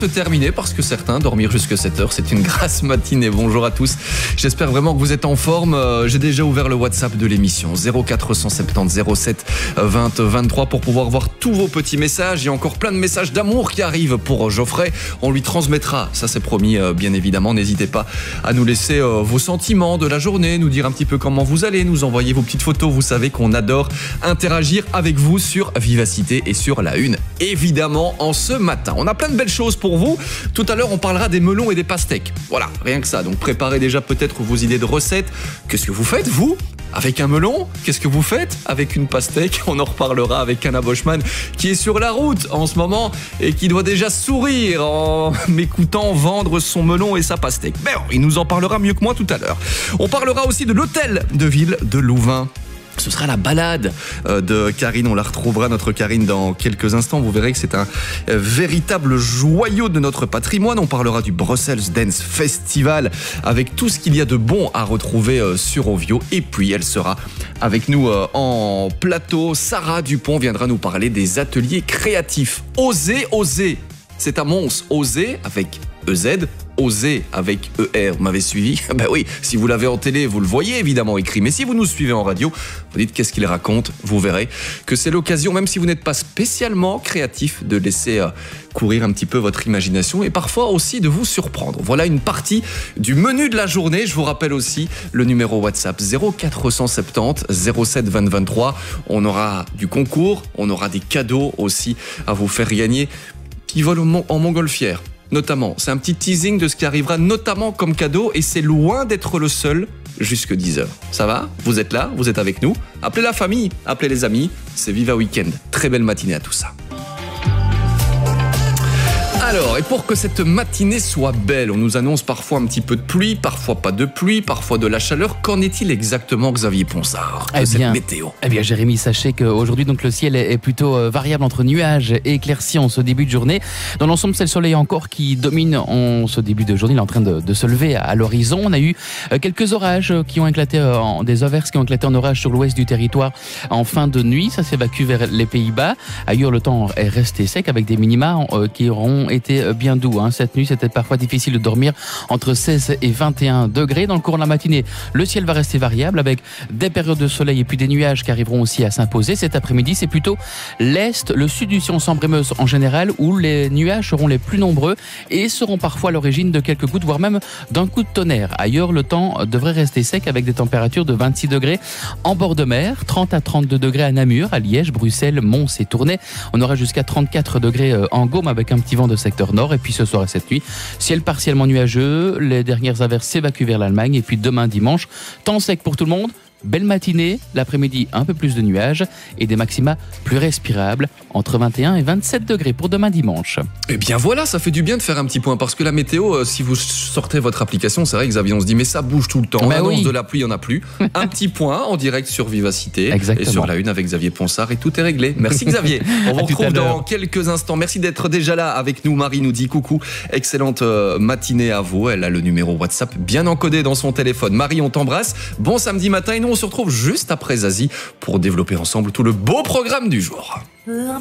Terminé parce que certains dormir jusque 7h, c'est une grasse matinée. Bonjour à tous, j'espère vraiment que vous êtes en forme. J'ai déjà ouvert le WhatsApp de l'émission 0470 07 20 23 pour pouvoir voir tous vos petits messages. Il y a encore plein de messages d'amour qui arrivent pour Geoffrey. On lui transmettra, ça c'est promis bien évidemment. N'hésitez pas à nous laisser vos sentiments de la journée, nous dire un petit peu comment vous allez, nous envoyer vos petites photos. Vous savez qu'on adore interagir avec vous sur Vivacité et sur La Une. Évidemment, en ce matin, on a plein de belles choses pour vous. Tout à l'heure, on parlera des melons et des pastèques. Voilà, rien que ça. Donc préparez déjà peut-être vos idées de recettes. Qu'est-ce que vous faites, vous, avec un melon? Qu'est-ce que vous faites avec une pastèque? On en reparlera avec Anna Boschman qui est sur la route en ce moment et qui doit déjà sourire en m'écoutant vendre son melon et sa pastèque. Mais bon, il nous en parlera mieux que moi tout à l'heure. On parlera aussi de l'hôtel de ville de Louvain. Ce sera la balade de Karine. On la retrouvera, notre Karine, dans quelques instants. Vous verrez que c'est un véritable joyau de notre patrimoine. On parlera du Brussels Dance Festival avec tout ce qu'il y a de bon à retrouver sur Ovio. Et puis, elle sera avec nous en plateau. Sarah Dupont viendra nous parler des ateliers créatifs. Oser. C'est à Mons. Oser avec EZ. Oser avec ER, vous m'avez suivi? Ben oui, si vous l'avez en télé, vous le voyez évidemment écrit, mais si vous nous suivez en radio, vous dites qu'est-ce qu'il raconte, vous verrez que c'est l'occasion, même si vous n'êtes pas spécialement créatif, de laisser courir un petit peu votre imagination et parfois aussi de vous surprendre. Voilà une partie du menu de la journée. Je vous rappelle aussi le numéro WhatsApp 0470 07 20 23. On aura du concours, on aura des cadeaux aussi à vous faire gagner. Petit vol en montgolfière. Notamment, c'est un petit teasing de ce qui arrivera notamment comme cadeau et c'est loin d'être le seul jusque 10h. Ça va? Vous êtes là? Vous êtes avec nous? Appelez la famille, appelez les amis, c'est Viva Weekend. Très belle matinée à tout ça. Alors, et pour que cette matinée soit belle, on nous annonce parfois un petit peu de pluie, parfois pas de pluie, parfois de la chaleur. Qu'en est-il exactement, Xavier Ponsard, de cette météo? Eh bien, Jérémy, sachez qu'aujourd'hui, donc, le ciel est plutôt variable entre nuages et éclaircies en ce début de journée. Dans l'ensemble, c'est le soleil encore qui domine en ce début de journée. Il est en train de se lever à l'horizon. On a eu quelques orages qui ont éclaté, des averses qui ont éclaté en orage sur l'ouest du territoire en fin de nuit. Ça s'évacue vers les Pays-Bas. Ailleurs, le temps est resté sec avec des minima qui auront été bien doux. Cette nuit, c'était parfois difficile de dormir entre 16 et 21 degrés. Dans le cours de la matinée, le ciel va rester variable avec des périodes de soleil et puis des nuages qui arriveront aussi à s'imposer. Cet après-midi, c'est plutôt l'est, le sud du Sion Sambre-et-Meuse en général où les nuages seront les plus nombreux et seront parfois à l'origine de quelques gouttes, voire même d'un coup de tonnerre. Ailleurs, le temps devrait rester sec avec des températures de 26 degrés en bord de mer, 30 à 32 degrés à Namur, à Liège, Bruxelles, Mons et Tournai. On aura jusqu'à 34 degrés en Gaume avec un petit vent de secteur nord. Et puis ce soir et cette nuit, ciel partiellement nuageux, les dernières averses s'évacuent vers l'Allemagne. Et puis demain dimanche, temps sec pour tout le monde. Belle matinée, l'après-midi un peu plus de nuages et des maxima plus respirables entre 21 et 27 degrés pour demain dimanche. Eh bien voilà, ça fait du bien de faire un petit point parce que la météo, si vous sortez votre application, c'est vrai Xavier, on se dit mais ça bouge tout le temps, on annonce de la pluie, il n'y en a plus. Un petit point en direct sur Vivacité. Exactement. Et sur La Une avec Xavier Ponsard et tout est réglé. Merci Xavier, on vous retrouve dans quelques instants. Merci d'être déjà là avec nous. Marie nous dit coucou, excellente matinée à vous. Elle a le numéro WhatsApp bien encodé dans son téléphone. Marie, on t'embrasse, bon samedi matin et nous on se retrouve juste après Zazie pour développer ensemble tout le beau programme du jour.